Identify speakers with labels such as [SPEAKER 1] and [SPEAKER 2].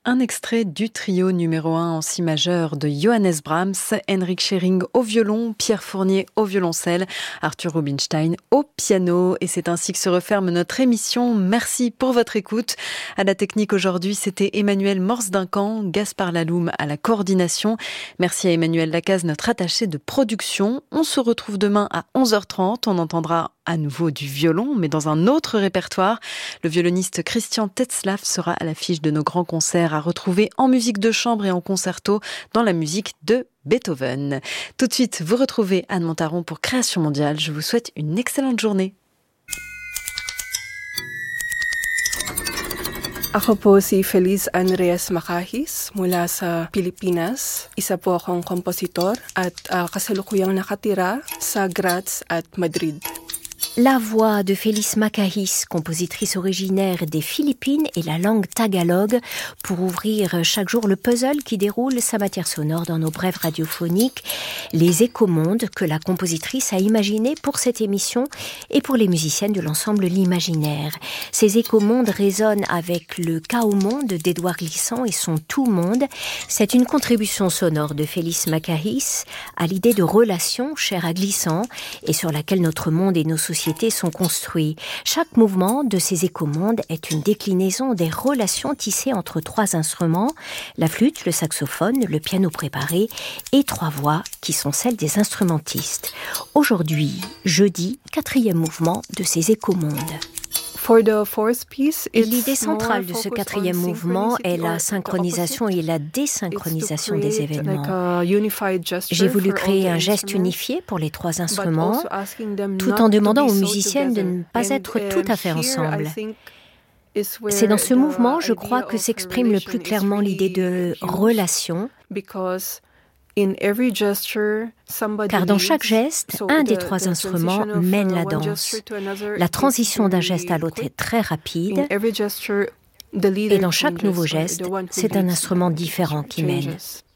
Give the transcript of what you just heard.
[SPEAKER 1] Un extrait du trio numéro 1 en si majeur de Johannes Brahms, Henrik Schering au violon, Pierre Fournier au violoncelle, Arthur Rubinstein au piano. Et c'est ainsi que se referme notre émission. Merci pour votre écoute. À la technique aujourd'hui, c'était Emmanuel Morse-Duncan, Gaspard Laloum à la coordination. Merci à Emmanuel Lacaze, notre attaché de production. On se retrouve demain à 11h30. On entendra à nouveau du violon, mais dans un autre répertoire. Le violoniste Christian Tetzlaff sera à l'affiche de nos grands concerts à retrouver en musique de chambre et en concerto dans la musique de Beethoven. Tout de suite, vous retrouvez Anne Montaron pour Création Mondiale. Je vous souhaite une excellente journée.
[SPEAKER 2] Ako po si Feliz Andres Macahis mula sa Pilipinas. Isa po akong kompositor at kasalukuyang nakatira sa Graz at Madrid.
[SPEAKER 3] La voix de Feliz Macahis, compositrice originaire des Philippines et la langue tagalog, pour ouvrir chaque jour le puzzle qui déroule sa matière sonore dans nos brèves radiophoniques, les écomondes que la compositrice a imaginées pour cette émission et pour les musiciennes de l'ensemble L'Imaginaire. Ces écomondes résonnent avec le Chaos Monde d'Édouard Glissant et son Tout Monde. C'est une contribution sonore de Feliz Macahis à l'idée de relation chère à Glissant et sur laquelle notre monde et nos sociétés sont construits. Chaque mouvement de ces écomondes est une déclinaison des relations tissées entre trois instruments, la flûte, le saxophone, le piano préparé et trois voix qui sont celles des instrumentistes. Aujourd'hui, jeudi, 4e mouvement de ces écomondes. L'idée centrale de ce 4e mouvement est la synchronisation et la désynchronisation des événements. J'ai voulu créer un geste unifié pour les trois instruments, tout en demandant aux musiciennes de ne pas être tout à fait ensemble. C'est dans ce mouvement, je crois, que s'exprime le plus clairement l'idée de relation, car dans chaque geste, un des trois instruments mène la danse. La transition d'un geste à l'autre est très rapide, et dans chaque nouveau geste, c'est un instrument différent qui mène.